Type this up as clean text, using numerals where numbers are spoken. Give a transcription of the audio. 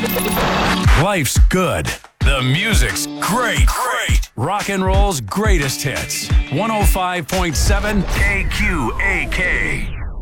Life's good. The music's great. Rock and roll's greatest hits. 105.7 KQAK.